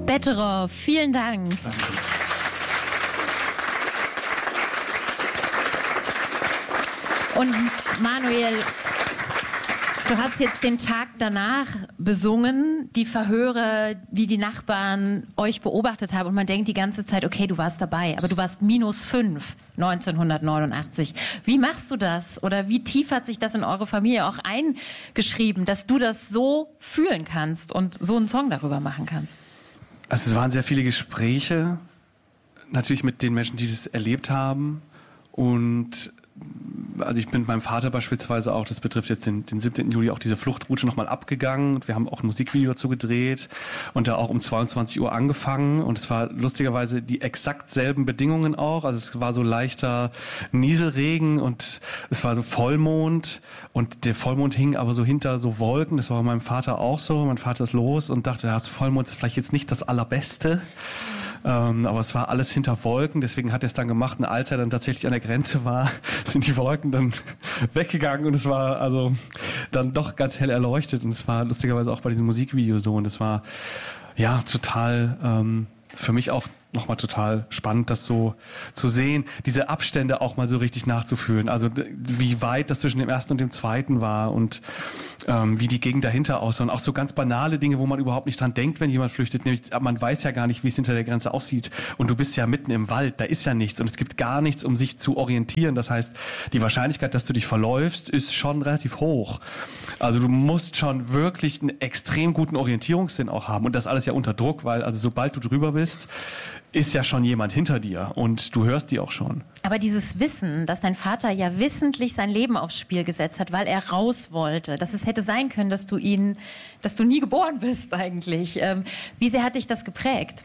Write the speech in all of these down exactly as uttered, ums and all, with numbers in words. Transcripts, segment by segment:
Betteroff, vielen Dank. Danke. Und Manuel, du hast jetzt den Tag danach besungen, die Verhöre, wie die Nachbarn euch beobachtet haben. Und man denkt die ganze Zeit, okay, du warst dabei, aber du warst minus fünf neunzehnhundertneunundachtzig. Wie machst du das? Oder wie tief hat sich das in eure Familie auch eingeschrieben, dass du das so fühlen kannst und so einen Song darüber machen kannst? Also es waren sehr viele Gespräche, natürlich mit den Menschen, die das erlebt haben. Und also ich bin mit meinem Vater beispielsweise auch, das betrifft jetzt den, den siebzehnten Juli, auch diese Fluchtroute nochmal abgegangen. Wir haben auch ein Musikvideo dazu gedreht und da auch um zweiundzwanzig Uhr angefangen. Und es war lustigerweise die exakt selben Bedingungen auch. Also es war so leichter Nieselregen und es war so Vollmond. Und der Vollmond hing aber so hinter so Wolken. Das war bei meinem Vater auch so. Mein Vater ist los und dachte, ja, das Vollmond ist vielleicht jetzt nicht das Allerbeste. Ähm, aber es war alles hinter Wolken, deswegen hat er es dann gemacht. Und als er dann tatsächlich an der Grenze war, sind die Wolken dann weggegangen und es war also dann doch ganz hell erleuchtet. Und es war lustigerweise auch bei diesem Musikvideo so. Und es war ja total ähm, für mich auch nochmal total spannend, das so zu sehen, diese Abstände auch mal so richtig nachzufühlen. Also wie weit das zwischen dem ersten und dem zweiten war und ähm, wie die Gegend dahinter aussah. Und auch so ganz banale Dinge, wo man überhaupt nicht dran denkt, wenn jemand flüchtet. Nämlich, man weiß ja gar nicht, wie es hinter der Grenze aussieht. Und du bist ja mitten im Wald, da ist ja nichts. Und es gibt gar nichts, um sich zu orientieren. Das heißt, die Wahrscheinlichkeit, dass du dich verläufst, ist schon relativ hoch. Also du musst schon wirklich einen extrem guten Orientierungssinn auch haben. Und das alles ja unter Druck, weil also sobald du drüber bist, ist ja schon jemand hinter dir und du hörst die auch schon. Aber dieses Wissen, dass dein Vater ja wissentlich sein Leben aufs Spiel gesetzt hat, weil er raus wollte, dass es hätte sein können, dass du ihn, dass du nie geboren bist eigentlich. Ähm, wie sehr hat dich das geprägt?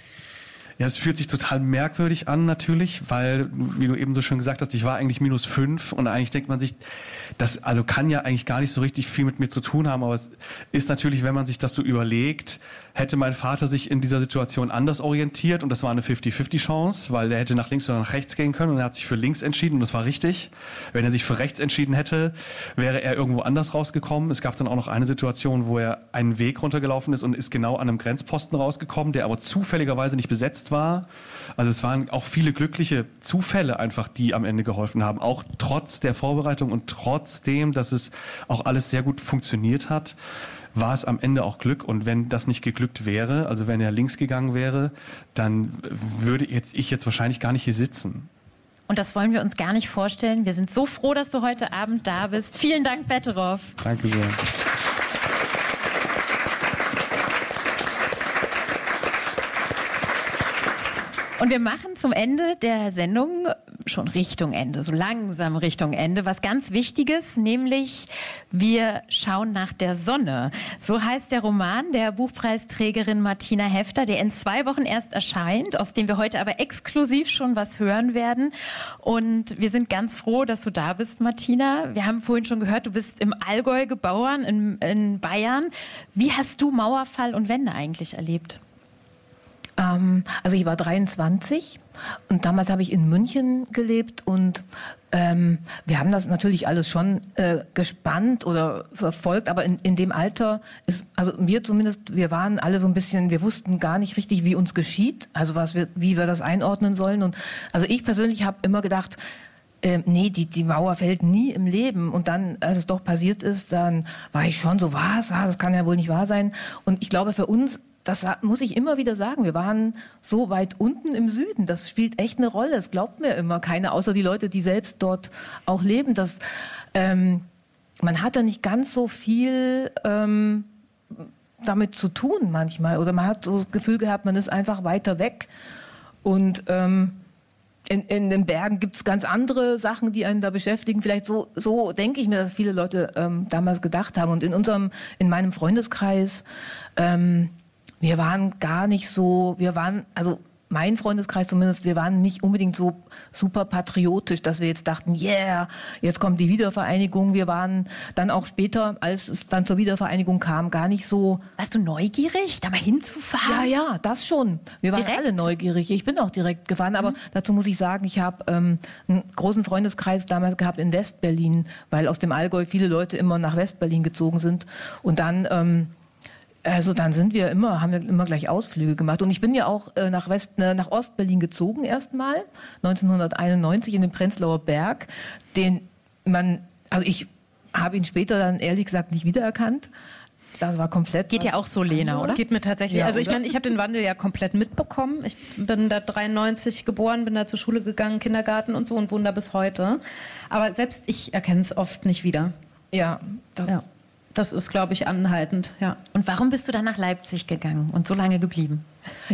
Ja, es fühlt sich total merkwürdig an natürlich, weil, wie du eben so schön gesagt hast, ich war eigentlich minus fünf und eigentlich denkt man sich, das also kann ja eigentlich gar nicht so richtig viel mit mir zu tun haben, aber es ist natürlich, wenn man sich das so überlegt, hätte mein Vater sich in dieser Situation anders orientiert und das war eine fifty fifty Chance, weil er hätte nach links oder nach rechts gehen können und er hat sich für links entschieden und das war richtig. Wenn er sich für rechts entschieden hätte, wäre er irgendwo anders rausgekommen. Es gab dann auch noch eine Situation, wo er einen Weg runtergelaufen ist und ist genau an einem Grenzposten rausgekommen, der aber zufälligerweise nicht besetzt war. Also es waren auch viele glückliche Zufälle einfach, die am Ende geholfen haben, auch trotz der Vorbereitung und trotzdem, dass es auch alles sehr gut funktioniert hat, war es am Ende auch Glück. Und wenn das nicht geglückt wäre, also wenn er links gegangen wäre, dann würde jetzt, ich jetzt wahrscheinlich gar nicht hier sitzen. Und das wollen wir uns gar nicht vorstellen. Wir sind so froh, dass du heute Abend da bist. Vielen Dank, Betteroff. Danke sehr. Und wir machen zum Ende der Sendung schon Richtung Ende, so langsam Richtung Ende, was ganz Wichtiges, nämlich wir schauen nach der Sonne. So heißt der Roman der Buchpreisträgerin Martina Hefter, der in zwei Wochen erst erscheint, aus dem wir heute aber exklusiv schon was hören werden. Und wir sind ganz froh, dass du da bist, Martina. Wir haben vorhin schon gehört, du bist im Allgäu geboren, in, in Bayern. Wie hast du Mauerfall und Wende eigentlich erlebt? Also ich war dreiundzwanzig und damals habe ich in München gelebt und ähm, wir haben das natürlich alles schon äh, gespannt oder verfolgt, aber in, in dem Alter ist, also wir zumindest, wir waren alle so ein bisschen, wir wussten gar nicht richtig, wie uns geschieht, also was wir, wie wir das einordnen sollen. Und also ich persönlich habe immer gedacht, äh, nee, die, die Mauer fällt nie im Leben. Und dann, als es doch passiert ist, dann war ich schon so, was? Ah, das kann ja wohl nicht wahr sein. Und ich glaube, für uns, das muss ich immer wieder sagen, wir waren so weit unten im Süden, das spielt echt eine Rolle, das glaubt mir immer keiner, außer die Leute, die selbst dort auch leben. Das, ähm, man hat da nicht ganz so viel ähm, damit zu tun manchmal oder man hat so das Gefühl gehabt, man ist einfach weiter weg und ähm, in, in den Bergen gibt es ganz andere Sachen, die einen da beschäftigen. Vielleicht so, so denke ich mir, dass viele Leute ähm, damals gedacht haben. Und in unserem, in meinem Freundeskreis, ähm, wir waren gar nicht so, wir waren, also mein Freundeskreis zumindest, wir waren nicht unbedingt so super patriotisch, dass wir jetzt dachten, yeah, jetzt kommt die Wiedervereinigung. Wir waren dann auch später, als es dann zur Wiedervereinigung kam, gar nicht so... Warst du neugierig, da mal hinzufahren? Ja, ja, das schon. Wir waren direkt? alle neugierig. Ich bin auch direkt gefahren, aber mhm. dazu muss ich sagen, ich habe ähm, einen großen Freundeskreis damals gehabt in Westberlin, weil aus dem Allgäu viele Leute immer nach Westberlin gezogen sind. Und dann... Ähm, Also dann sind wir immer, haben wir immer gleich Ausflüge gemacht. Und ich bin ja auch äh, nach West, äh, nach Ostberlin gezogen erstmal, neunzehnhunderteinundneunzig in den Prenzlauer Berg, den man, also ich habe ihn später dann ehrlich gesagt nicht wiedererkannt. Das war komplett. Geht ja auch so, Lena, oder? Geht mir tatsächlich. Ja, also ich oder? meine, ich habe den Wandel ja komplett mitbekommen. Ich bin da dreiundneunzig geboren, bin da zur Schule gegangen, Kindergarten und so und wohne da bis heute. Aber selbst ich erkenne es oft nicht wieder. Ja, das Ja. Das ist, glaube ich, anhaltend, ja. Und warum bist du dann nach Leipzig gegangen und so lange geblieben?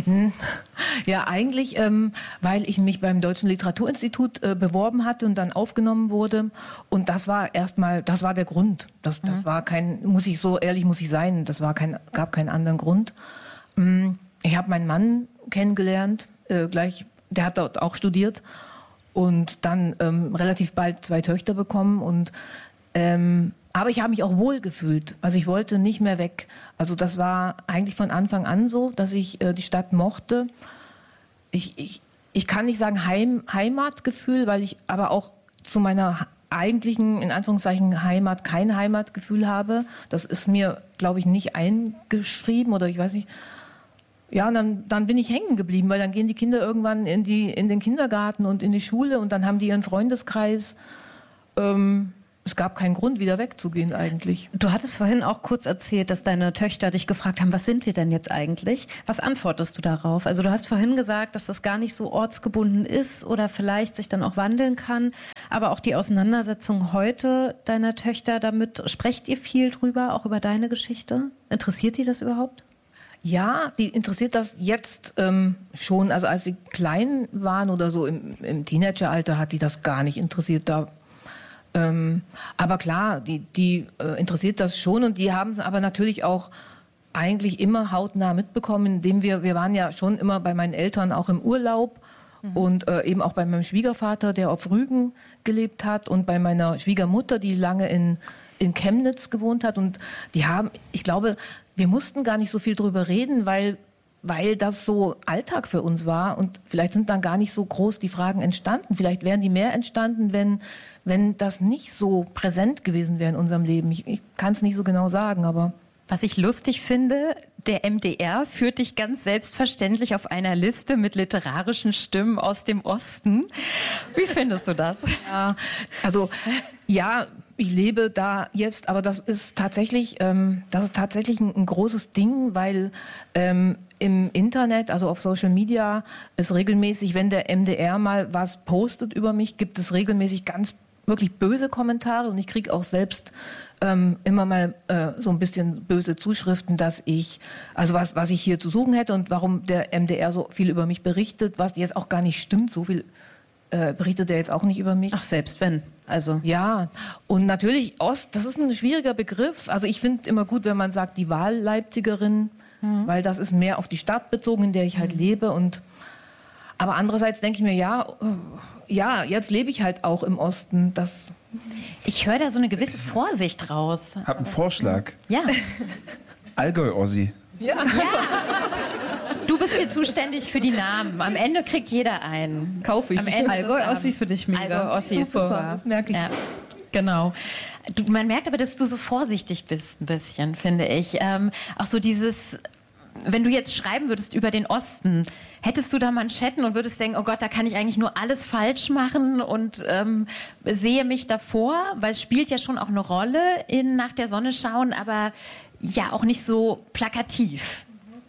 Ja, eigentlich, ähm, weil ich mich beim Deutschen Literaturinstitut äh, beworben hatte und dann aufgenommen wurde. Und das war erstmal, das war der Grund. Das, das mhm. war kein, muss ich so ehrlich muss ich sein, das war kein, gab keinen anderen Grund. Ähm, ich habe meinen Mann kennengelernt, äh, gleich, der hat dort auch studiert und dann ähm, relativ bald zwei Töchter bekommen und ähm, aber ich habe mich auch wohl gefühlt. Also ich wollte nicht mehr weg. Also das war eigentlich von Anfang an so, dass ich äh, die Stadt mochte. Ich, ich, ich kann nicht sagen Heim, Heimatgefühl, weil ich aber auch zu meiner eigentlichen, in Anführungszeichen, Heimat kein Heimatgefühl habe. Das ist mir, glaube ich, nicht eingeschrieben oder ich weiß nicht. Ja, und dann, dann bin ich hängen geblieben, weil dann gehen die Kinder irgendwann in, die, in den Kindergarten und in die Schule und dann haben die ihren Freundeskreis. Ähm, Es gab keinen Grund, wieder wegzugehen eigentlich. Du hattest vorhin auch kurz erzählt, dass deine Töchter dich gefragt haben, was sind wir denn jetzt eigentlich? Was antwortest du darauf? Also du hast vorhin gesagt, dass das gar nicht so ortsgebunden ist oder vielleicht sich dann auch wandeln kann. Aber auch die Auseinandersetzung heute deiner Töchter damit, sprecht ihr viel drüber, auch über deine Geschichte? Interessiert die das überhaupt? Ja, die interessiert das jetzt ähm, schon. Also als sie klein waren oder so im, im Teenageralter hat die das gar nicht interessiert. Da Ähm, aber klar, die, die äh, interessiert das schon und die haben es aber natürlich auch eigentlich immer hautnah mitbekommen, indem wir, wir waren ja schon immer bei meinen Eltern auch im Urlaub mhm. und äh, eben auch bei meinem Schwiegervater, der auf Rügen gelebt hat und bei meiner Schwiegermutter, die lange in, in Chemnitz gewohnt hat und die haben, ich glaube, wir mussten gar nicht so viel drüber reden, weil weil das so Alltag für uns war und vielleicht sind dann gar nicht so groß die Fragen entstanden. Vielleicht wären die mehr entstanden, wenn, wenn das nicht so präsent gewesen wäre in unserem Leben. Ich, ich kann es nicht so genau sagen, aber... Was ich lustig finde, der M D R führt dich ganz selbstverständlich auf einer Liste mit literarischen Stimmen aus dem Osten. Wie findest du das? Ja, also ja, ich lebe da jetzt, aber das ist tatsächlich, ähm, das ist tatsächlich ein, ein großes Ding, weil ähm, im Internet, also auf Social Media, ist regelmäßig, wenn der M D R mal was postet über mich, gibt es regelmäßig ganz wirklich böse Kommentare und ich kriege auch selbst ähm, immer mal äh, so ein bisschen böse Zuschriften, dass ich, also was, was ich hier zu suchen hätte und warum der M D R so viel über mich berichtet, was jetzt auch gar nicht stimmt, so viel äh, berichtet er jetzt auch nicht über mich. Ach, selbst wenn. Also ja, und natürlich Ost, das ist ein schwieriger Begriff. Also ich finde immer gut, wenn man sagt, die Wahlleipzigerin, mhm. weil das ist mehr auf die Stadt bezogen, in der ich halt mhm. lebe. Und aber andererseits denke ich mir, ja, ja, jetzt lebe ich halt auch im Osten. Das ich höre da so eine gewisse Vorsicht raus. Hab einen Vorschlag. Ja. Allgäu-Ossi. ja. Ja. Du bist hier zuständig für die Namen. Am Ende kriegt jeder einen. Kaufe ich. Am Ende Allgäu-Ossi für dich mega. Allgäu-Ossi ist super. Das merke ich. Ja. Genau. Du, man merkt aber, dass du so vorsichtig bist, ein bisschen, finde ich. Ähm, auch so dieses, wenn du jetzt schreiben würdest über den Osten, hättest du da Manschetten und würdest denken, oh Gott, da kann ich eigentlich nur alles falsch machen und ähm, sehe mich davor, weil es spielt ja schon auch eine Rolle in Nach der Sonne schauen, aber ja auch nicht so plakativ.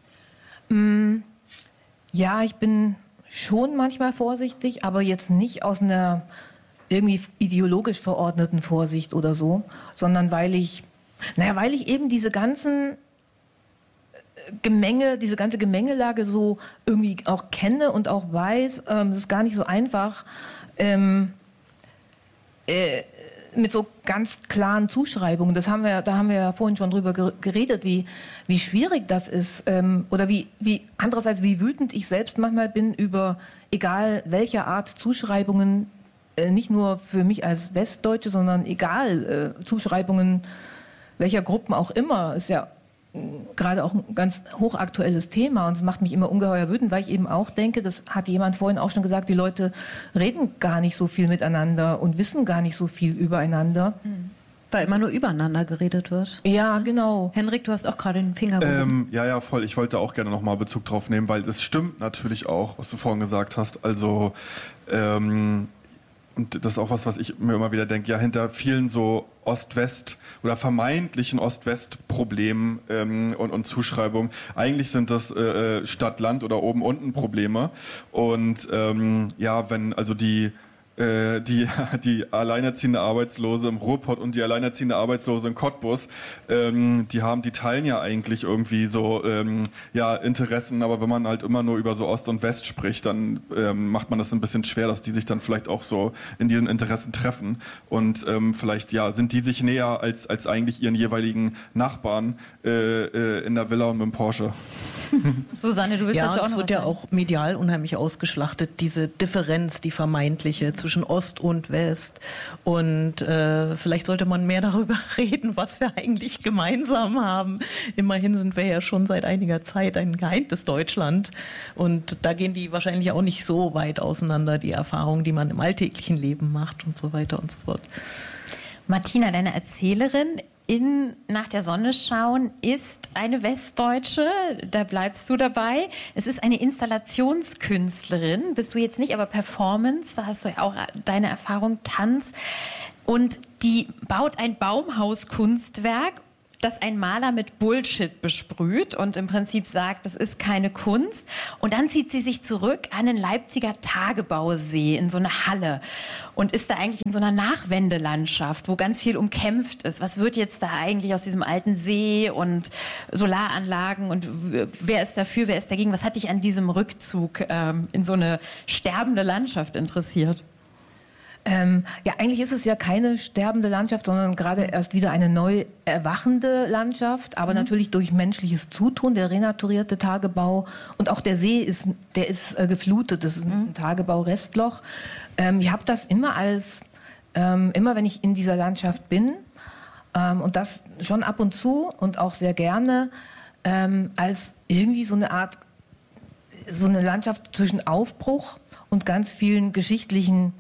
Ja, ich bin schon manchmal vorsichtig, aber jetzt nicht aus einer irgendwie ideologisch verordneten Vorsicht oder so, sondern weil ich, naja, weil ich eben diese ganzen Gemenge, diese ganze Gemengelage so irgendwie auch kenne und auch weiß, ähm, es ist gar nicht so einfach, ähm, äh, mit so ganz klaren Zuschreibungen. Das haben wir, da haben wir ja vorhin schon drüber geredet, wie, wie schwierig das ist, ähm, oder wie, wie, andererseits, wie wütend ich selbst manchmal bin über, egal welcher Art Zuschreibungen, äh, nicht nur für mich als Westdeutsche, sondern egal, äh, Zuschreibungen welcher Gruppen auch immer, ist ja gerade auch ein ganz hochaktuelles Thema und es macht mich immer ungeheuer wütend, weil ich eben auch denke, das hat jemand vorhin auch schon gesagt, die Leute reden gar nicht so viel miteinander und wissen gar nicht so viel übereinander. Weil immer nur übereinander geredet wird. Ja, genau. Henrik, du hast auch gerade den Finger gehoben. Ähm, ja, ja, voll. Ich wollte auch gerne nochmal Bezug drauf nehmen, weil es stimmt natürlich auch, was du vorhin gesagt hast. Also, ähm, und das ist auch was, was ich mir immer wieder denke, ja, hinter vielen so Ost-West- oder vermeintlichen Ost-West-Problemen ähm, und, und Zuschreibungen, eigentlich sind das äh, Stadt-Land- oder Oben-Unten-Probleme. Und ähm, ja, wenn also die Die, die alleinerziehende Arbeitslose im Ruhrpott und die alleinerziehende Arbeitslose in Cottbus, ähm, die haben, die teilen ja eigentlich irgendwie so ähm, ja, Interessen, aber wenn man halt immer nur über so Ost und West spricht, dann ähm, macht man das ein bisschen schwer, dass die sich dann vielleicht auch so in diesen Interessen treffen und ähm, vielleicht ja sind die sich näher als, als eigentlich ihren jeweiligen Nachbarn äh, äh, in der Villa und mit dem Porsche. Susanne, du willst ja, dazu auch es noch wird was ja sagen? auch medial unheimlich ausgeschlachtet, diese Differenz, die vermeintliche zwischen Ost und West. Und äh, vielleicht sollte man mehr darüber reden, was wir eigentlich gemeinsam haben. Immerhin sind wir ja schon seit einiger Zeit ein geeintes Deutschland. Und da gehen die wahrscheinlich auch nicht so weit auseinander, die Erfahrungen, die man im alltäglichen Leben macht und so weiter und so fort. Martina, deine Erzählerin in Nach der Sonne schauen ist eine Westdeutsche, da bleibst du dabei. Es ist eine Installationskünstlerin, bist du jetzt nicht, aber Performance, da hast du ja auch deine Erfahrung, Tanz. Und die baut ein Baumhauskunstwerk, das ein Maler mit Bullshit besprüht und im Prinzip sagt, das ist keine Kunst. Und dann zieht sie sich zurück an den Leipziger Tagebausee in so eine Halle und ist da eigentlich in so einer Nachwendelandschaft, wo ganz viel umkämpft ist. Was wird jetzt da eigentlich aus diesem alten See und Solaranlagen und wer ist dafür, wer ist dagegen? Was hat dich an diesem Rückzug ähm, in so eine sterbende Landschaft interessiert? Ähm, ja, eigentlich ist es ja keine sterbende Landschaft, sondern gerade erst wieder eine neu erwachende Landschaft, aber mhm. natürlich durch menschliches Zutun, der renaturierte Tagebau und auch der See ist, der ist äh, geflutet, das ist ein mhm. Tagebau-Restloch. Ähm, ich habe das immer als, ähm, immer wenn ich in dieser Landschaft bin ähm, und das schon ab und zu und auch sehr gerne ähm, als irgendwie so eine Art, so eine Landschaft zwischen Aufbruch und ganz vielen geschichtlichen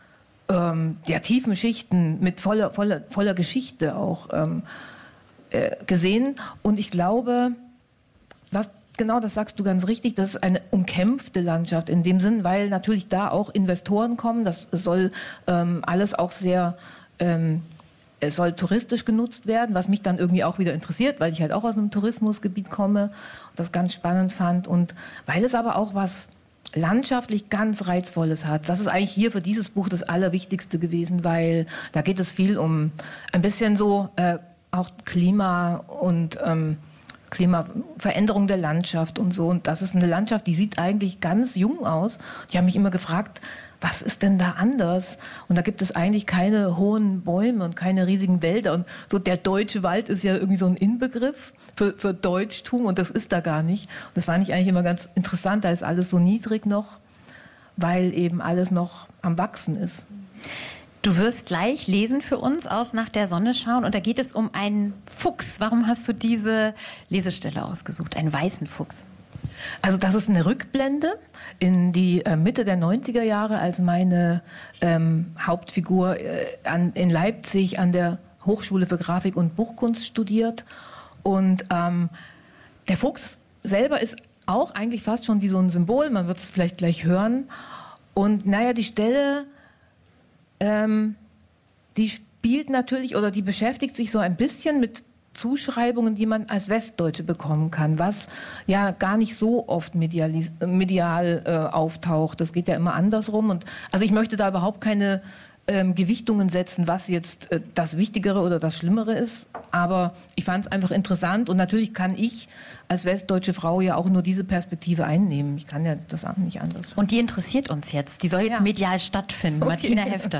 Ähm, ja, tiefen Schichten mit voller, voller, voller Geschichte auch ähm, äh, gesehen. Und ich glaube, was, genau das sagst du ganz richtig, das ist eine umkämpfte Landschaft in dem Sinn, weil natürlich da auch Investoren kommen. Das soll ähm, alles auch sehr, ähm, es soll touristisch genutzt werden, was mich dann irgendwie auch wieder interessiert, weil ich halt auch aus einem Tourismusgebiet komme und das ganz spannend fand. Und weil es aber auch was landschaftlich ganz Reizvolles hat. Das ist eigentlich hier für dieses Buch das Allerwichtigste gewesen, weil da geht es viel um ein bisschen so äh, auch Klima und ähm, Klimaveränderung der Landschaft und so. Und das ist eine Landschaft, die sieht eigentlich ganz jung aus. Ich habe mich immer gefragt, was ist denn da anders? Und da gibt es eigentlich keine hohen Bäume und keine riesigen Wälder. Und so der deutsche Wald ist ja irgendwie so ein Inbegriff für, für Deutschtum und das ist da gar nicht. Und das fand ich eigentlich immer ganz interessant. Da ist alles so niedrig noch, weil eben alles noch am Wachsen ist. Du wirst gleich lesen für uns aus Nach der Sonne schauen und da geht es um einen Fuchs. Warum hast du diese Lesestelle ausgesucht, einen weißen Fuchs? Also das ist eine Rückblende in die äh, Mitte der neunziger Jahre, als meine ähm, Hauptfigur äh, an, in Leipzig an der Hochschule für Grafik und Buchkunst studiert. Und ähm, der Fuchs selber ist auch eigentlich fast schon wie so ein Symbol, man wird es vielleicht gleich hören. Und naja, die Stelle, ähm, die spielt natürlich oder die beschäftigt sich so ein bisschen mit Zuschreibungen, die man als Westdeutsche bekommen kann, was ja gar nicht so oft medialis- medial äh, auftaucht. Das geht ja immer andersrum. Und also ich möchte da überhaupt keine ähm, Gewichtungen setzen, was jetzt äh, das Wichtigere oder das Schlimmere ist. Aber ich fand es einfach interessant und natürlich kann ich als westdeutsche Frau ja auch nur diese Perspektive einnehmen. Ich kann ja das auch nicht anders. Und die interessiert uns jetzt. Die soll jetzt ja medial stattfinden. Okay. Martina Hefter.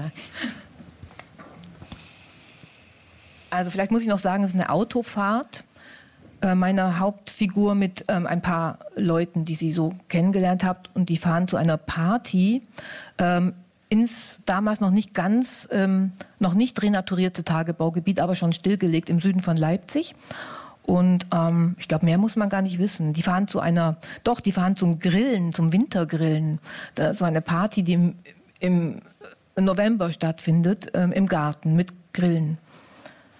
Also vielleicht muss ich noch sagen, es ist eine Autofahrt äh, meiner Hauptfigur mit ähm, ein paar Leuten, die sie so kennengelernt hat. Und die fahren zu einer Party ähm, ins damals noch nicht ganz, ähm, noch nicht renaturierte Tagebaugebiet, aber schon stillgelegt im Süden von Leipzig. Und ähm, ich glaube, mehr muss man gar nicht wissen. Die fahren zu einer, doch, die fahren zum Grillen, zum Wintergrillen. Da, so eine Party, die im, im November stattfindet, ähm, im Garten mit Grillen.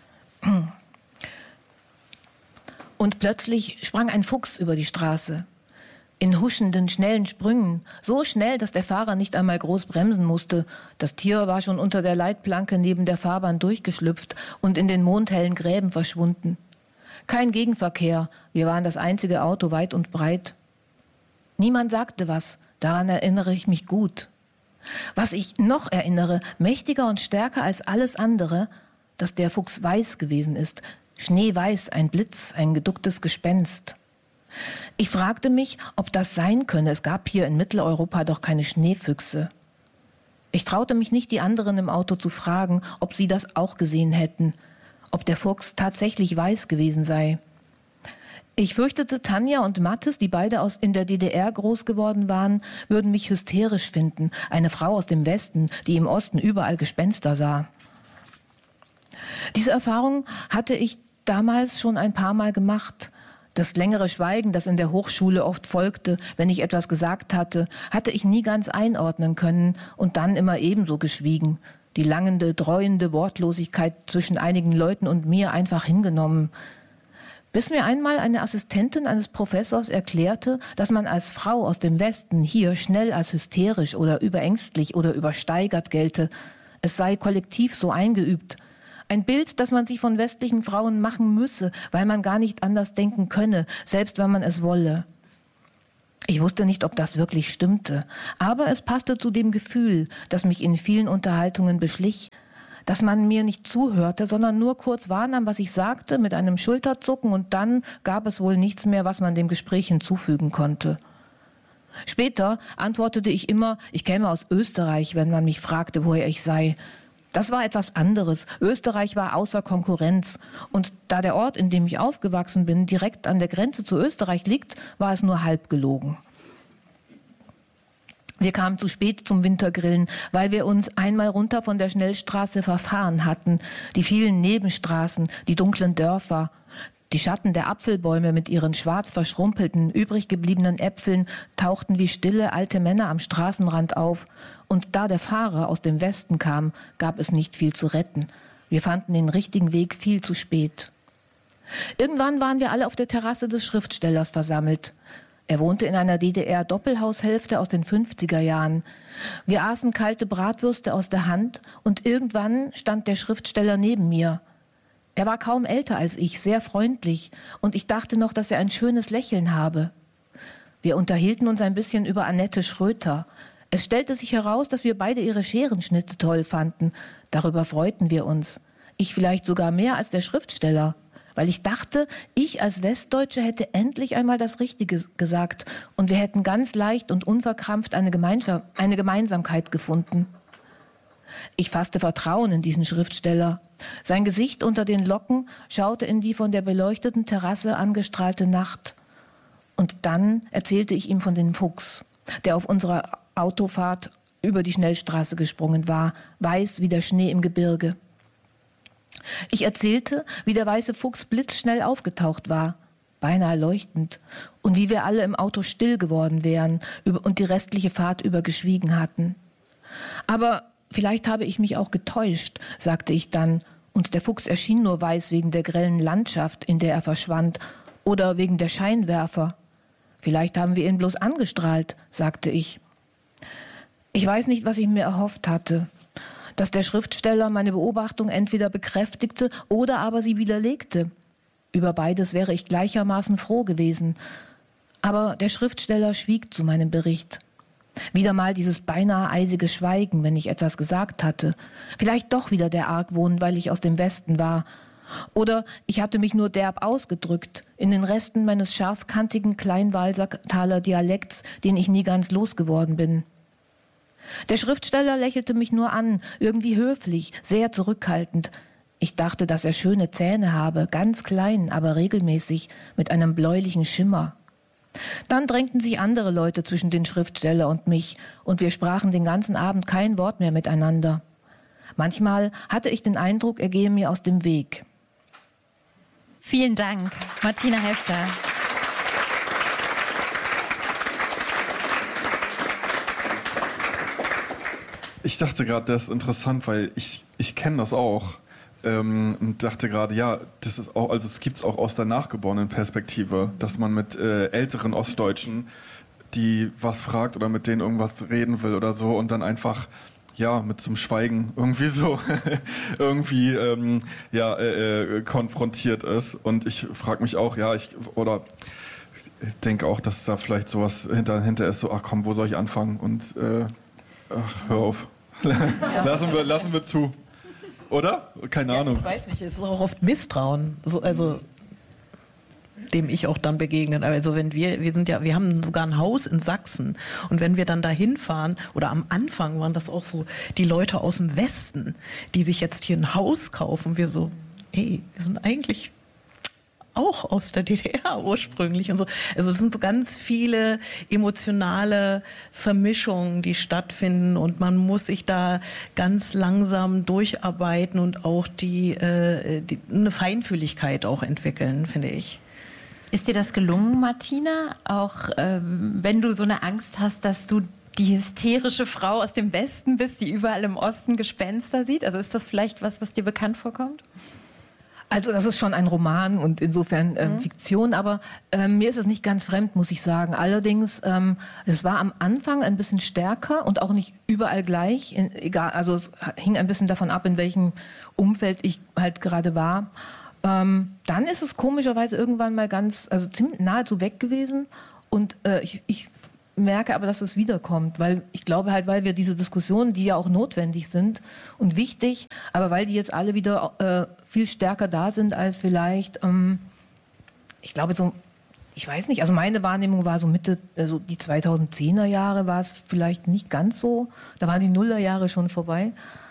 Und plötzlich sprang ein Fuchs über die Straße. In huschenden, schnellen Sprüngen, so schnell, dass der Fahrer nicht einmal groß bremsen musste. Das Tier war schon unter der Leitplanke neben der Fahrbahn durchgeschlüpft und in den mondhellen Gräben verschwunden. Kein Gegenverkehr, wir waren das einzige Auto weit und breit. Niemand sagte was, daran erinnere ich mich gut. Was ich noch erinnere, mächtiger und stärker als alles andere, dass der Fuchs weiß gewesen ist, schneeweiß, ein Blitz, ein geducktes Gespenst. Ich fragte mich, ob das sein könne. Es gab hier in Mitteleuropa doch keine Schneefüchse. Ich traute mich nicht, die anderen im Auto zu fragen, ob sie das auch gesehen hätten, ob der Fuchs tatsächlich weiß gewesen sei. Ich fürchtete, Tanja und Mathis, die beide aus in der D D R groß geworden waren, würden mich hysterisch finden. Eine Frau aus dem Westen, die im Osten überall Gespenster sah. Diese Erfahrung hatte ich damals schon ein paar Mal gemacht. Das längere Schweigen, das in der Hochschule oft folgte, wenn ich etwas gesagt hatte, hatte ich nie ganz einordnen können und dann immer ebenso geschwiegen. Die langende, dreuende Wortlosigkeit zwischen einigen Leuten und mir einfach hingenommen. Bis mir einmal eine Assistentin eines Professors erklärte, dass man als Frau aus dem Westen hier schnell als hysterisch oder überängstlich oder übersteigert gelte. Es sei kollektiv so eingeübt. Ein Bild, das man sich von westlichen Frauen machen müsse, weil man gar nicht anders denken könne, selbst wenn man es wolle. Ich wusste nicht, ob das wirklich stimmte, aber es passte zu dem Gefühl, das mich in vielen Unterhaltungen beschlich, dass man mir nicht zuhörte, sondern nur kurz wahrnahm, was ich sagte, mit einem Schulterzucken, und dann gab es wohl nichts mehr, was man dem Gespräch hinzufügen konnte. Später antwortete ich immer, ich käme aus Österreich, wenn man mich fragte, woher ich sei. Das war etwas anderes. Österreich war außer Konkurrenz. Und da der Ort, in dem ich aufgewachsen bin, direkt an der Grenze zu Österreich liegt, war es nur halb gelogen. Wir kamen zu spät zum Wintergrillen, weil wir uns einmal runter von der Schnellstraße verfahren hatten. Die vielen Nebenstraßen, die dunklen Dörfer, die Schatten der Apfelbäume mit ihren schwarz verschrumpelten, übrig gebliebenen Äpfeln tauchten wie stille alte Männer am Straßenrand auf. Und da der Fahrer aus dem Westen kam, gab es nicht viel zu retten. Wir fanden den richtigen Weg viel zu spät. Irgendwann waren wir alle auf der Terrasse des Schriftstellers versammelt. Er wohnte in einer D D R-Doppelhaushälfte aus den fünfziger Jahren. Wir aßen kalte Bratwürste aus der Hand und irgendwann stand der Schriftsteller neben mir. Er war kaum älter als ich, sehr freundlich, und ich dachte noch, dass er ein schönes Lächeln habe. Wir unterhielten uns ein bisschen über Annette Schröter. Es stellte sich heraus, dass wir beide ihre Scherenschnitte toll fanden. Darüber freuten wir uns. Ich vielleicht sogar mehr als der Schriftsteller, weil ich dachte, ich als Westdeutsche hätte endlich einmal das Richtige gesagt und wir hätten ganz leicht und unverkrampft eine, Gemeinschaft, eine Gemeinsamkeit gefunden. Ich fasste Vertrauen in diesen Schriftsteller. Sein Gesicht unter den Locken schaute in die von der beleuchteten Terrasse angestrahlte Nacht. Und dann erzählte ich ihm von dem Fuchs, der auf unserer Autofahrt über die Schnellstraße gesprungen war, weiß wie der Schnee im Gebirge. Ich erzählte, wie der weiße Fuchs blitzschnell aufgetaucht war, beinahe leuchtend, und wie wir alle im Auto still geworden wären und die restliche Fahrt über geschwiegen hatten. Aber vielleicht habe ich mich auch getäuscht, sagte ich dann, und der Fuchs erschien nur weiß wegen der grellen Landschaft, in der er verschwand, oder wegen der Scheinwerfer. Vielleicht haben wir ihn bloß angestrahlt, sagte ich. Ich weiß nicht, was ich mir erhofft hatte. Dass der Schriftsteller meine Beobachtung entweder bekräftigte oder aber sie widerlegte. Über beides wäre ich gleichermaßen froh gewesen. Aber der Schriftsteller schwieg zu meinem Bericht. Wieder mal dieses beinahe eisige Schweigen, wenn ich etwas gesagt hatte. Vielleicht doch wieder der Argwohn, weil ich aus dem Westen war. Oder ich hatte mich nur derb ausgedrückt, in den Resten meines scharfkantigen Kleinwalsertaler Dialekts, den ich nie ganz losgeworden bin. Der Schriftsteller lächelte mich nur an, irgendwie höflich, sehr zurückhaltend. Ich dachte, dass er schöne Zähne habe, ganz klein, aber regelmäßig, mit einem bläulichen Schimmer. Dann drängten sich andere Leute zwischen den Schriftsteller und mich, und wir sprachen den ganzen Abend kein Wort mehr miteinander. Manchmal hatte ich den Eindruck, er gehe mir aus dem Weg. Vielen Dank, Martina Hefter. Ich dachte gerade, das ist interessant, weil ich, ich kenne das auch. ähm, und dachte gerade, ja, das ist auch, also es gibt es auch aus der nachgeborenen Perspektive, dass man mit äh, älteren Ostdeutschen, die was fragt oder mit denen irgendwas reden will oder so und dann einfach ja, mit zum Schweigen irgendwie so irgendwie ähm, ja, äh, äh, konfrontiert ist. Und ich frage mich auch, ja, ich oder ich denke auch, dass da vielleicht sowas hinter, hinter ist, so, ach komm, wo soll ich anfangen? Und äh, ach, hör auf. lassen, wir, lassen wir zu. Oder? Keine ja, Ahnung. Ich weiß nicht, es ist auch oft Misstrauen. So, also dem ich auch dann begegnen. Also wenn wir, wir sind ja, wir haben sogar ein Haus in Sachsen und wenn wir dann da hinfahren, oder am Anfang waren das auch so die Leute aus dem Westen, die sich jetzt hier ein Haus kaufen, wir so, hey, wir sind eigentlich auch aus der D D R ursprünglich und so. Also das sind so ganz viele emotionale Vermischungen, die stattfinden und man muss sich da ganz langsam durcharbeiten und auch die, äh, die eine Feinfühligkeit auch entwickeln, finde ich. Ist dir das gelungen, Martina? Auch ähm, wenn du so eine Angst hast, dass du die hysterische Frau aus dem Westen bist, die überall im Osten Gespenster sieht? Also ist das vielleicht was, was dir bekannt vorkommt? Also das ist schon ein Roman und insofern ähm, Mhm. Fiktion, aber ähm, mir ist es nicht ganz fremd, muss ich sagen. Allerdings, ähm, es war am Anfang ein bisschen stärker und auch nicht überall gleich. In, egal, also es hing ein bisschen davon ab, in welchem Umfeld ich halt gerade war. Ähm, dann ist es komischerweise irgendwann mal ganz, also ziemlich nahezu weg gewesen und äh, ich, ich merke aber, dass es wiederkommt, weil ich glaube halt, weil wir diese Diskussionen, die ja auch notwendig sind und wichtig, aber weil die jetzt alle wieder äh, viel stärker da sind als vielleicht, ähm, ich glaube so, ich weiß nicht, also meine Wahrnehmung war so Mitte, also die zweitausendzehner Jahre war es vielleicht nicht ganz so, da waren die Nullerjahre schon vorbei.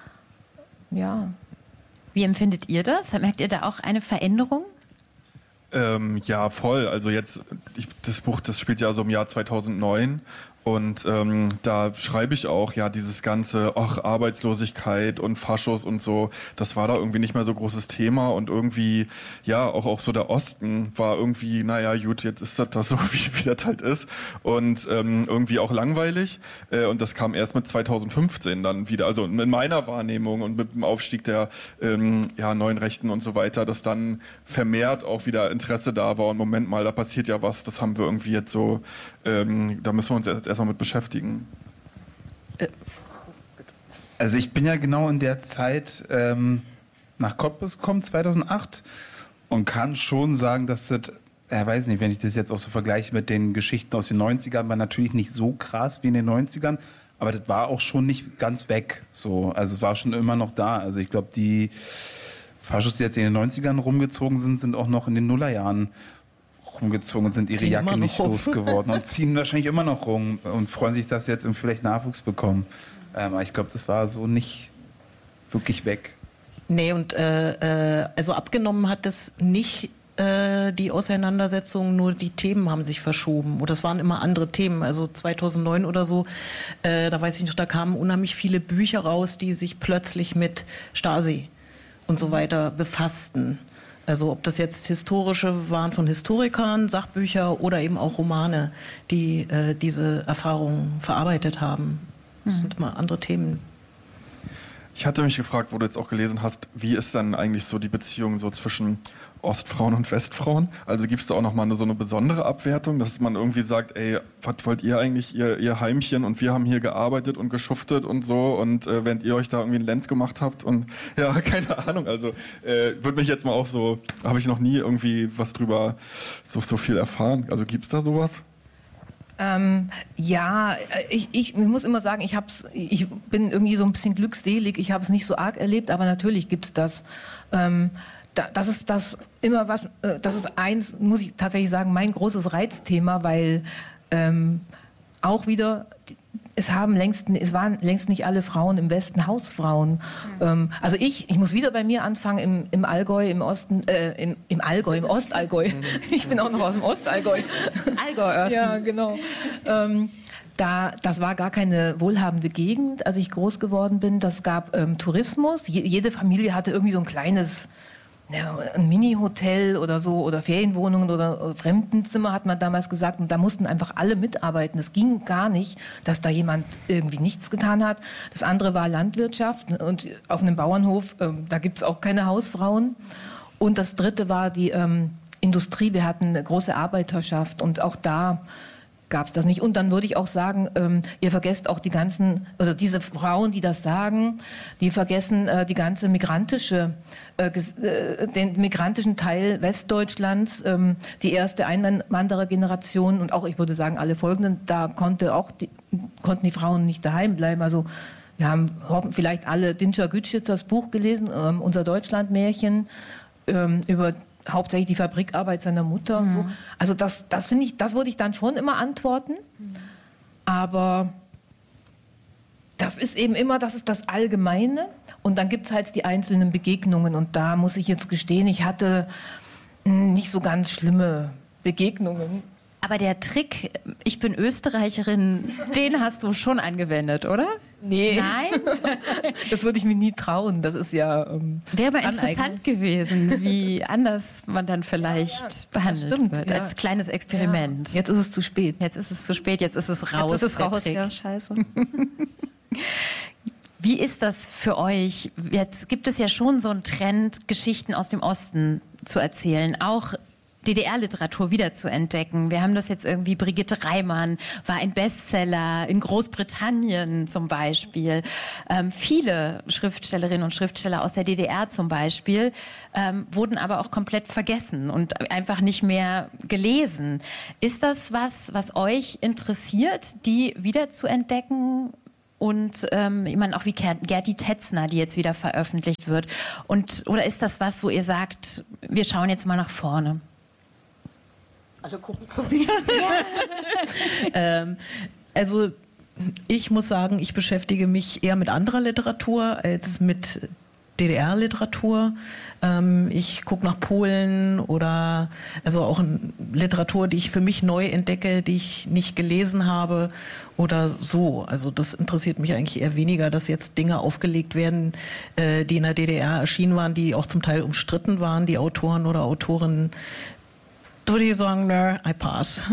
Ja. Wie empfindet ihr das? Merkt ihr da auch eine Veränderung? Ähm, ja, voll. Also jetzt, ich, das Buch, das spielt ja so im Jahr zweitausendneun und ähm, da schreibe ich auch, ja, dieses ganze, ach, Arbeitslosigkeit und Faschos und so, das war da irgendwie nicht mehr so großes Thema und irgendwie, ja, auch, auch so der Osten war irgendwie, naja, gut, jetzt ist das, das so, wie, wie das halt ist und ähm, irgendwie auch langweilig äh, und das kam erst mit zweitausendfünfzehn dann wieder, also in meiner Wahrnehmung und mit dem Aufstieg der ähm, ja, neuen Rechten und so weiter, dass dann vermehrt auch wieder Interesse da war und Moment mal, da passiert ja was, das haben wir irgendwie jetzt so, ähm, da müssen wir uns jetzt erstmal mit beschäftigen. Also ich bin ja genau in der Zeit ähm, nach Cottbus gekommen, zweitausendacht, und kann schon sagen, dass das, ich weiß nicht, wenn ich das jetzt auch so vergleiche mit den Geschichten aus den neunzigern, war natürlich nicht so krass wie in den neunzigern, aber das war auch schon nicht ganz weg. So. Also es war schon immer noch da. Also ich glaube, die Faschos, die jetzt in den neunzigern rumgezogen sind, sind auch noch in den Nullerjahren rumgezogen und sind ihre Ziehen Jacke immer noch nicht rum. losgeworden und ziehen wahrscheinlich immer noch rum und freuen sich, dass sie jetzt vielleicht Nachwuchs bekommen. Ähm, aber ich glaube, das war so nicht wirklich weg. Nee, und äh, äh, also abgenommen hat es nicht äh, die Auseinandersetzung, nur die Themen haben sich verschoben. Und das waren immer andere Themen. Also zweitausendneun oder so, äh, da weiß ich noch, da kamen unheimlich viele Bücher raus, die sich plötzlich mit Stasi und so weiter befassten. Also ob das jetzt historische waren von Historikern, Sachbücher oder eben auch Romane, die äh, diese Erfahrungen verarbeitet haben. Das sind immer andere Themen. Ich hatte mich gefragt, wo du jetzt auch gelesen hast, wie ist dann eigentlich so die Beziehung so zwischen Ostfrauen und Westfrauen? Also gibt es da auch nochmal eine, so eine besondere Abwertung, dass man irgendwie sagt, ey, was wollt ihr eigentlich, ihr, ihr Heimchen, und wir haben hier gearbeitet und geschuftet und so, und äh, während ihr euch da irgendwie einen Lenz gemacht habt und ja, keine Ahnung, also äh, würde mich jetzt mal auch so, habe ich noch nie irgendwie was drüber so, so viel erfahren. Also gibt es da sowas? Ähm, ja, ich, ich muss immer sagen, ich hab's, ich bin irgendwie so ein bisschen glückselig. Ich habe es nicht so arg erlebt, aber natürlich gibt's das. Ähm, da, das ist das immer was. Äh, das ist eins, muss ich tatsächlich sagen, mein großes Reizthema, weil ähm, auch wieder es haben längst, es waren längst nicht alle Frauen im Westen Hausfrauen. Mhm. Ähm, also ich, ich muss wieder bei mir anfangen im, im Allgäu, im Osten, äh, im, im Allgäu, im Ostallgäu. Ich bin auch noch aus dem Ostallgäu. Allgäu, Osten. Ja, genau. Ähm, da, das war gar keine wohlhabende Gegend, als ich groß geworden bin. Das gab ähm, Tourismus. Je, jede Familie hatte irgendwie so ein kleines ja, ein Mini-Hotel oder so oder Ferienwohnungen oder, oder Fremdenzimmer, hat man damals gesagt. Und da mussten einfach alle mitarbeiten. Es ging gar nicht, dass da jemand irgendwie nichts getan hat. Das andere war Landwirtschaft. Und auf einem Bauernhof, ähm, da gibt es auch keine Hausfrauen. Und das dritte war die ähm, Industrie. Wir hatten eine große Arbeiterschaft. Und auch da gab es das nicht. Und dann würde ich auch sagen, ähm, ihr vergesst auch die ganzen, oder diese Frauen, die das sagen, die vergessen äh, die ganze migrantische, äh, äh, den migrantischen Teil Westdeutschlands, ähm, die erste Einwanderergeneration und auch, ich würde sagen, alle folgenden, da konnte auch die, konnten die Frauen nicht daheim bleiben. Also wir haben hoffen, vielleicht alle Dinscher Gütschitzers Buch gelesen, ähm, unser Deutschlandmärchen, ähm, über hauptsächlich die Fabrikarbeit seiner Mutter und so. Also das, das finde ich, das würde ich dann schon immer antworten. Aber das ist eben immer, das ist das Allgemeine. Und dann gibt es halt die einzelnen Begegnungen. Und da muss ich jetzt gestehen, ich hatte nicht so ganz schlimme Begegnungen. Aber der Trick, ich bin Österreicherin, den hast du schon angewendet, oder? Nee. Nein? Das würde ich mir nie trauen. Das ist ja ähm, Wäre aber interessant gewesen, wie anders man dann vielleicht ja, behandelt stimmt, wird. Ja. Als kleines Experiment. Ja. Jetzt ist es zu spät. Jetzt ist es zu spät, jetzt ist es raus. Jetzt ist es der raus, Trick. ja, scheiße. Wie ist das für euch? Jetzt gibt es ja schon so einen Trend, Geschichten aus dem Osten zu erzählen, auch D D R-Literatur wiederzuentdecken. Wir haben das jetzt irgendwie, Brigitte Reimann war ein Bestseller in Großbritannien zum Beispiel. Ähm, viele Schriftstellerinnen und Schriftsteller aus der D D R zum Beispiel ähm, wurden aber auch komplett vergessen und einfach nicht mehr gelesen. Ist das was, was euch interessiert, die wiederzuentdecken? Und ähm, ich meine auch wie Gerti Tetzner, die jetzt wieder veröffentlicht wird. Und, oder ist das was, wo ihr sagt, wir schauen jetzt mal nach vorne? Alle gucken zu mir. ähm, also ich muss sagen, ich beschäftige mich eher mit anderer Literatur als mit D D R-Literatur. Ähm, ich gucke nach Polen oder also auch in Literatur, die ich für mich neu entdecke, die ich nicht gelesen habe oder so. Also das interessiert mich eigentlich eher weniger, dass jetzt Dinge aufgelegt werden, äh, die in der D D R erschienen waren, die auch zum Teil umstritten waren, die Autoren oder Autorinnen. Da würde ich sagen, no, I pass.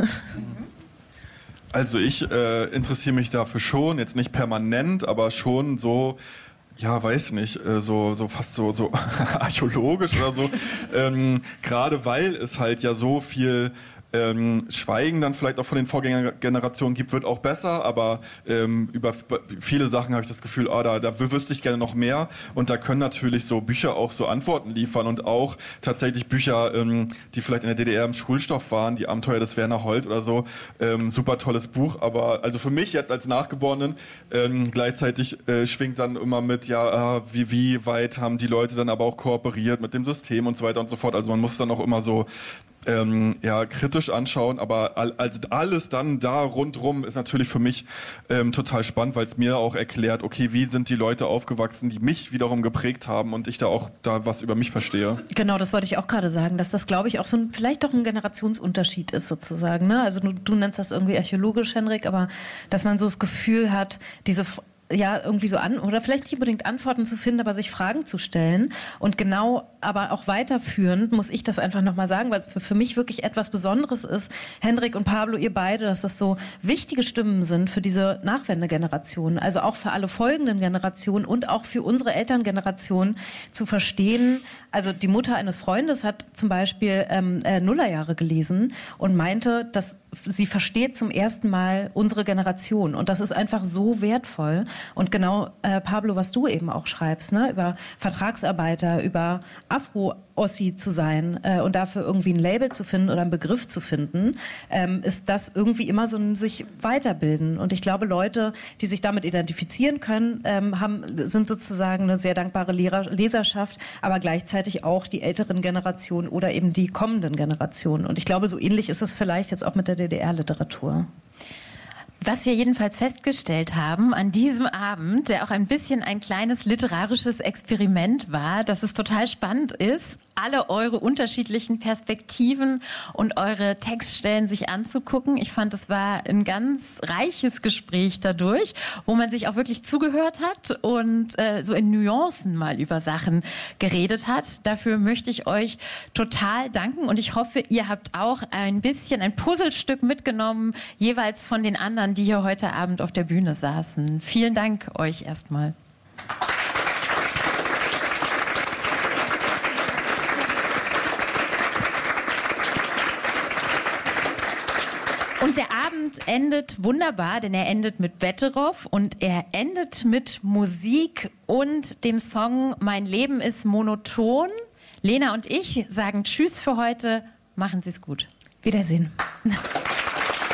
Also ich äh, interessiere mich dafür schon, jetzt nicht permanent, aber schon so, ja, weiß nicht, äh, so, so fast so, so archäologisch oder so. ähm, gerade weil es halt ja so viel ähm, Schweigen dann vielleicht auch von den Vorgängergenerationen gibt, wird auch besser, aber ähm, über viele Sachen habe ich das Gefühl, ah, da, da wüsste ich gerne noch mehr und da können natürlich so Bücher auch so Antworten liefern und auch tatsächlich Bücher, ähm, die vielleicht in der D D R im Schulstoff waren, die Abenteuer des Werner Holt oder so, ähm, super tolles Buch, aber also für mich jetzt als Nachgeborenen ähm, gleichzeitig äh, schwingt dann immer mit, ja, äh, wie, wie weit haben die Leute dann aber auch kooperiert mit dem System und so weiter und so fort, also man muss dann auch immer so Ähm, ja, kritisch anschauen, aber all, also alles dann da rundrum ist natürlich für mich ähm, total spannend, weil es mir auch erklärt, okay, wie sind die Leute aufgewachsen, die mich wiederum geprägt haben und ich da auch da was über mich verstehe. Genau, das wollte ich auch gerade sagen, dass das, glaube ich, auch so ein, vielleicht doch ein Generationsunterschied ist sozusagen. Ne? Also du, du nennst das irgendwie archäologisch, Henrik, aber dass man so das Gefühl hat, diese ja, irgendwie so an, oder vielleicht nicht unbedingt Antworten zu finden, aber sich Fragen zu stellen. Und genau, aber auch weiterführend muss ich das einfach nochmal sagen, weil es für, für mich wirklich etwas Besonderes ist, Henrik und Pablo, ihr beide, dass das so wichtige Stimmen sind für diese Nachwendegeneration, also auch für alle folgenden Generationen und auch für unsere Elterngeneration zu verstehen. Also die Mutter eines Freundes hat zum Beispiel ähm, äh, Nullerjahre gelesen und meinte, dass sie versteht zum ersten Mal unsere Generation. Und das ist einfach so wertvoll. Und genau, äh, Pablo, was du eben auch schreibst, ne, über Vertragsarbeiter, über Afro-Ossi zu sein äh, und dafür irgendwie ein Label zu finden oder einen Begriff zu finden, ähm, ist das irgendwie immer so ein sich weiterbilden. Und ich glaube, Leute, die sich damit identifizieren können, ähm, haben, sind sozusagen eine sehr dankbare Lehrer, Leserschaft, aber gleichzeitig auch die älteren Generationen oder eben die kommenden Generationen. Und ich glaube, so ähnlich ist es vielleicht jetzt auch mit der D D R-Literatur. Was wir jedenfalls festgestellt haben an diesem Abend, der auch ein bisschen ein kleines literarisches Experiment war, dass es total spannend ist, alle eure unterschiedlichen Perspektiven und eure Textstellen sich anzugucken. Ich fand, es war ein ganz reiches Gespräch dadurch, wo man sich auch wirklich zugehört hat und äh, so in Nuancen mal über Sachen geredet hat. Dafür möchte ich euch total danken und ich hoffe, ihr habt auch ein bisschen ein Puzzlestück mitgenommen, jeweils von den anderen, die hier heute Abend auf der Bühne saßen. Vielen Dank euch erstmal. Und der Abend endet wunderbar, denn er endet mit Betteroff und er endet mit Musik und dem Song Mein Leben ist monoton. Lena und ich sagen Tschüss für heute. Machen Sie es gut. Wiedersehen.